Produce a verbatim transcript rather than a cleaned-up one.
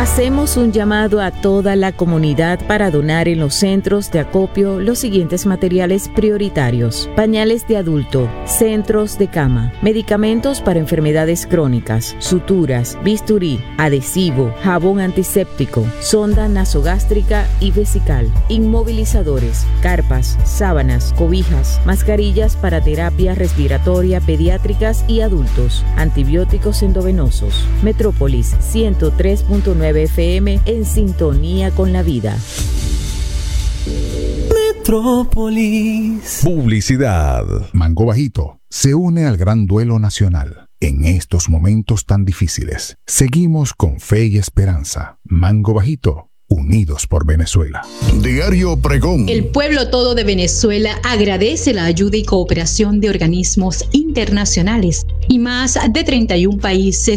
Hacemos un llamado a toda la comunidad para donar en los centros de acopio los siguientes materiales prioritarios: pañales de adulto, centros de cama, medicamentos para enfermedades crónicas, suturas, bisturí, adhesivo, jabón antiséptico, sonda nasogástrica y vesical, inmovilizadores, carpas, sábanas, cobijas, mascarillas para terapia respiratoria pediátricas y adultos, antibióticos endovenosos. Metrópolis ciento tres punto nueve F M, en sintonía con la vida. Metrópolis. Publicidad. Mango Bajito se une al gran duelo nacional. En estos momentos tan difíciles, seguimos con fe y esperanza. Mango Bajito, unidos por Venezuela. Diario Pregón. El pueblo todo de Venezuela agradece la ayuda y cooperación de organismos internacionales y más de treinta y un países